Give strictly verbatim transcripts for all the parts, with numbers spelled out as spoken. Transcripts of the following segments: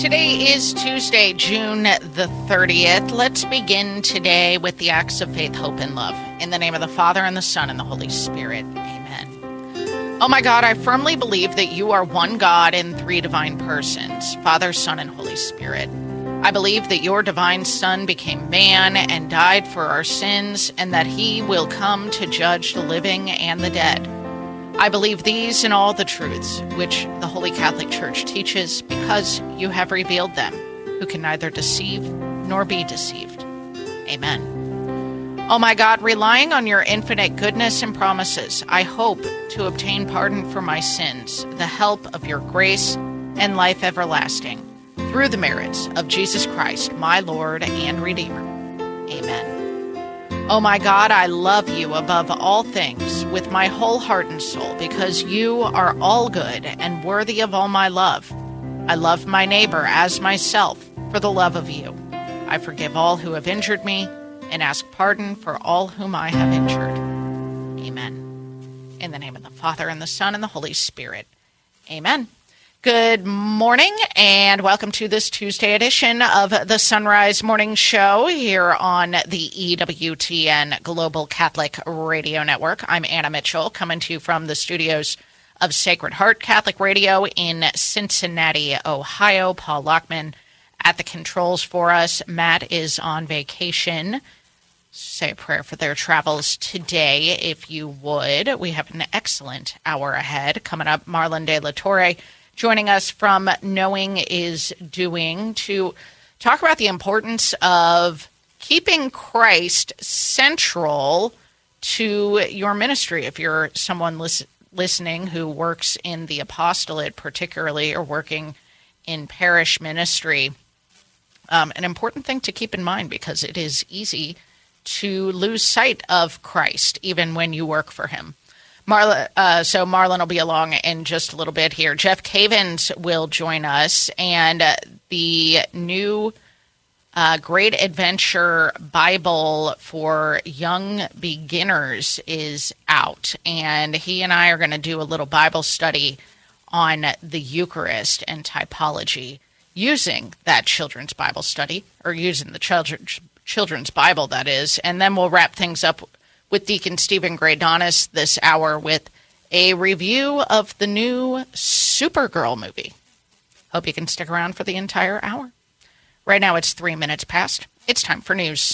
Today is Tuesday, June the thirtieth. Let's begin today with the acts of faith, hope, and love. In the name of the Father, and the Son, and the Holy Spirit. Amen. Oh my God, I firmly believe that you are one God in three divine persons, Father, Son, and Holy Spirit. I believe that your divine Son became man and died for our sins, and that he will come to judge the living and the dead. I believe these and all the truths which the Holy Catholic Church teaches because you have revealed them, who can neither deceive nor be deceived. Amen. Oh my God, relying on your infinite goodness and promises, I hope to obtain pardon for my sins, the help of your grace and life everlasting, through the merits of Jesus Christ, my Lord and Redeemer. Amen. Oh my God, I love you above all things with my whole heart and soul because you are all good and worthy of all my love. I love my neighbor as myself for the love of you. I forgive all who have injured me and ask pardon for all whom I have injured. Amen. In the name of the Father, and the Son, and the Holy Spirit. Amen. Good morning, and welcome to this Tuesday edition of the Sunrise Morning Show here on the E W T N Global Catholic Radio Network. I'm Anna Mitchell, coming to you from the studios of Sacred Heart Catholic Radio in Cincinnati, Ohio. Paul Lockman at the controls for us. Matt is on vacation. Say a prayer for their travels today, if you would. We have an excellent hour ahead. Coming up, Marlon De La Torre joining us from Knowing is Doing to talk about the importance of keeping Christ central to your ministry. If you're someone lis- listening who works in the apostolate particularly, or working in parish ministry, um, an important thing to keep in mind, because it is easy to lose sight of Christ even when you work for him. Marla, uh, so Marlon will be along in just a little bit here. Jeff Cavins will join us, and uh, the new uh, Great Adventure Bible for Young Beginners is out, and he and I are going to do a little Bible study on the Eucharist and typology using that children's Bible study, or using the children's children's Bible, that is, and then we'll wrap things up with Deacon Stephen Graydonis this hour with a review of the new Supergirl movie. Hope you can stick around for the entire hour. Right now it's three minutes past. It's time for news.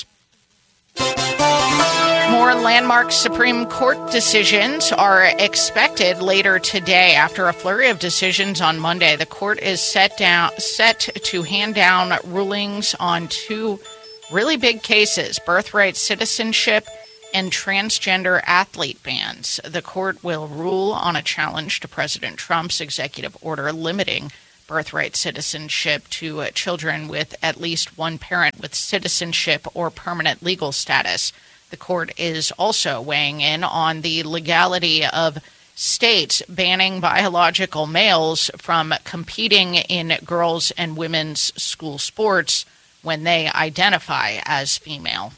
More landmark Supreme Court decisions are expected later today. After a flurry of decisions on Monday, the court is set down set to hand down rulings on two really big cases: birthright citizenship and transgender athlete bans. The court will rule on a challenge to President Trump's executive order limiting birthright citizenship to uh, children with at least one parent with citizenship or permanent legal status. The court is also weighing in on the legality of states banning biological males from competing in girls' and women's school sports when they identify as female.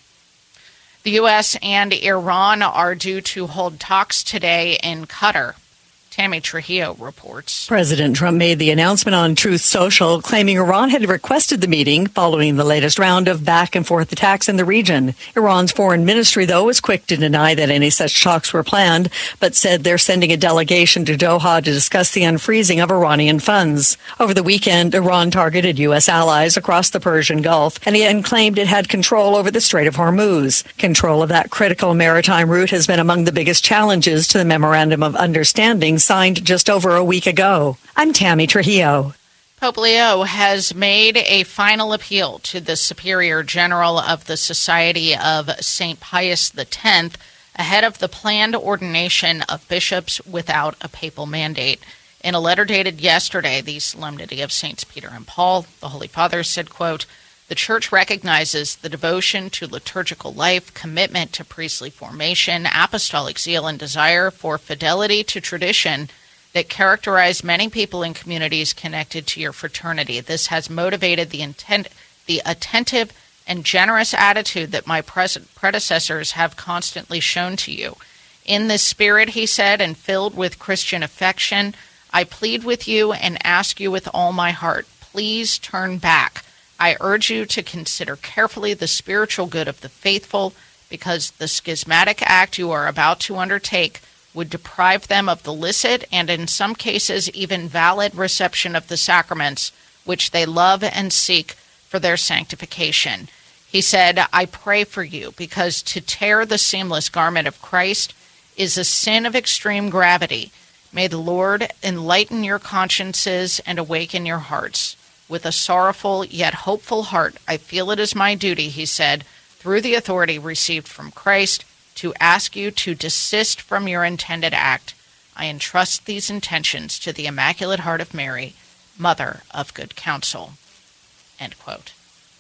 The U S and Iran are due to hold talks today in Qatar. Tammy Trujillo reports. President Trump made the announcement on Truth Social, claiming Iran had requested the meeting following the latest round of back-and-forth attacks in the region. Iran's foreign ministry, though, was quick to deny that any such talks were planned, but said they're sending a delegation to Doha to discuss the unfreezing of Iranian funds. Over the weekend, Iran targeted U S allies across the Persian Gulf and again claimed it had control over the Strait of Hormuz. Control of that critical maritime route has been among the biggest challenges to the Memorandum of Understanding signed just over a week ago. I'm Tammy Trujillo. Pope Leo has made a final appeal to the Superior General of the Society of Saint Pius X ahead of the planned ordination of bishops without a papal mandate. In a letter dated yesterday, the Solemnity of Saints Peter and Paul, the Holy Father said, quote, "The Church recognizes the devotion to liturgical life, commitment to priestly formation, apostolic zeal, and desire for fidelity to tradition that characterize many people in communities connected to your fraternity. This has motivated the intent, the attentive and generous attitude that my predecessors have constantly shown to you. In this spirit," he said, "and filled with Christian affection, I plead with you and ask you with all my heart, please turn back. I urge you to consider carefully the spiritual good of the faithful, because the schismatic act you are about to undertake would deprive them of the licit and in some cases even valid reception of the sacraments, which they love and seek for their sanctification. He said, I pray for you, because to tear the seamless garment of Christ is a sin of extreme gravity. May the Lord enlighten your consciences and awaken your hearts. With a sorrowful yet hopeful heart, I feel it is my duty, he said, through the authority received from Christ, to ask you to desist from your intended act. I entrust these intentions to the Immaculate Heart of Mary, Mother of Good Counsel. End quote.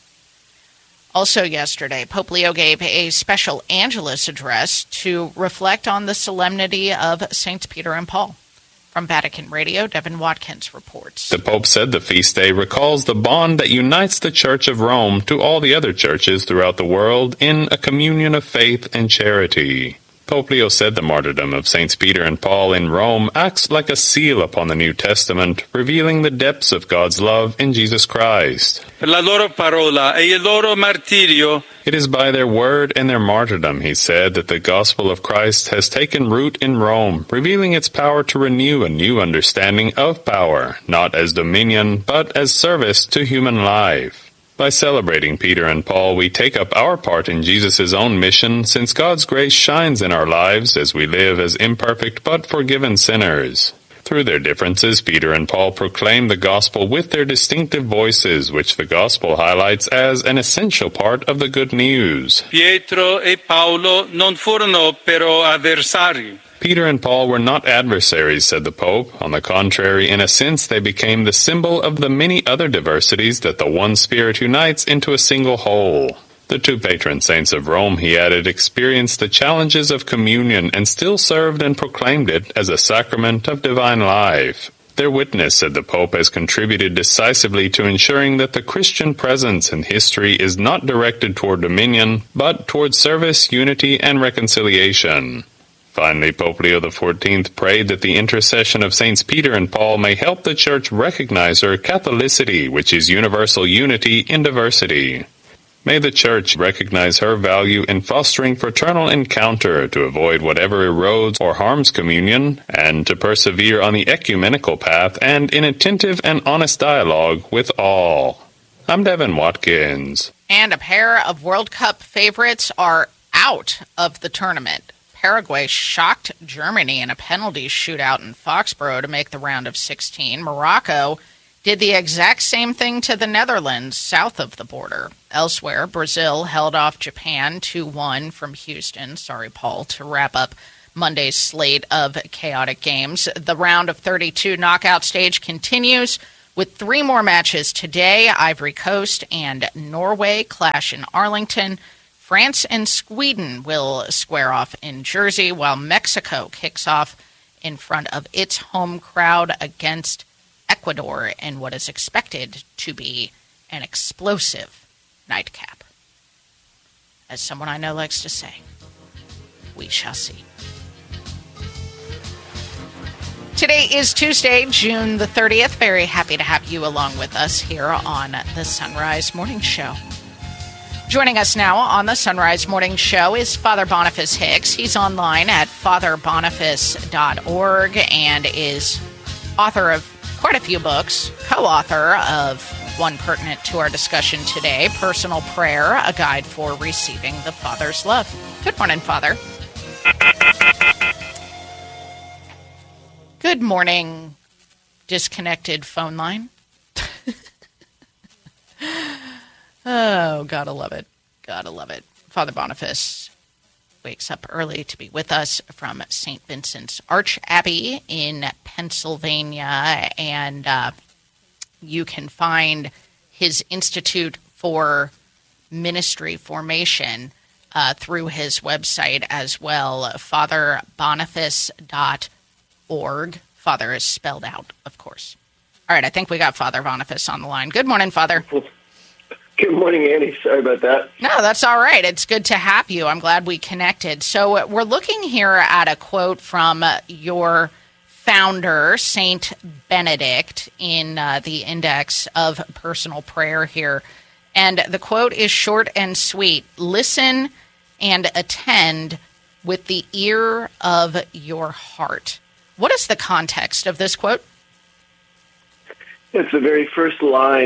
Also yesterday, Pope Leo gave a special Angelus address to reflect on the solemnity of Saints Peter and Paul. From Vatican Radio, Devin Watkins reports. The Pope said the feast day recalls the bond that unites the Church of Rome to all the other churches throughout the world in a communion of faith and charity. Pope Leo said the martyrdom of Saints Peter and Paul in Rome acts like a seal upon the New Testament, revealing the depths of God's love in Jesus Christ. Per la loro parola e il loro martirio. It is by their word and their martyrdom, he said, that the gospel of Christ has taken root in Rome, revealing its power to renew a new understanding of power, not as dominion, but as service to human life. By celebrating Peter and Paul, we take up our part in Jesus' own mission, since God's grace shines in our lives as we live as imperfect but forgiven sinners. Through their differences, Peter and Paul proclaim the gospel with their distinctive voices, which the gospel highlights as an essential part of the good news. Pietro e Paolo non furono però avversari. Peter and Paul were not adversaries, said the Pope. On the contrary, in a sense, they became the symbol of the many other diversities that the one Spirit unites into a single whole. The two patron saints of Rome, he added, experienced the challenges of communion and still served and proclaimed it as a sacrament of divine life. Their witness, said the Pope, has contributed decisively to ensuring that the Christian presence in history is not directed toward dominion, but toward service, unity, and reconciliation. Finally, Pope Leo the fourteenth prayed that the intercession of Saints Peter and Paul may help the Church recognize her Catholicity, which is universal unity in diversity. May the Church recognize her value in fostering fraternal encounter to avoid whatever erodes or harms communion, and to persevere on the ecumenical path and in attentive and honest dialogue with all. I'm Devin Watkins. And a pair of World Cup favorites are out of the tournament. Paraguay shocked Germany in a penalty shootout in Foxborough to make the round of sixteen. Morocco did the exact same thing to the Netherlands south of the border. Elsewhere, Brazil held off Japan two one from Houston. Sorry, Paul, to wrap up Monday's slate of chaotic games. The round of thirty-two knockout stage continues with three more matches today. Ivory Coast and Norway clash in Arlington. France and Sweden will square off in Jersey, while Mexico kicks off in front of its home crowd against Ecuador in what is expected to be an explosive nightcap. As someone I know likes to say, we shall see. Today is Tuesday, June the thirtieth. Very happy to have you along with us here on the Sunrise Morning Show. Joining us now on the Sunrise Morning Show is Father Boniface Hicks. He's online at father boniface dot org and is author of quite a few books, co-author of one pertinent to our discussion today, Personal Prayer, a guide for receiving the Father's love. Good morning, Father. Good morning, disconnected phone line. Oh, gotta love it. Gotta love it. Father Boniface wakes up early to be with us from Saint Vincent's Arch Abbey in Pennsylvania, and uh, you can find his Institute for Ministry Formation uh, through his website as well, father boniface dot org. Father is spelled out, of course. All right, I think we got Father Boniface on the line. Good morning, Father. Good morning, Annie. Sorry about that. No, that's all right. It's good to have you. I'm glad we connected. So we're looking here at a quote from your founder, Saint Benedict, in uh, the Index of Personal Prayer here. And the quote is short and sweet. Listen and attend with the ear of your heart. What is the context of this quote? It's the very first line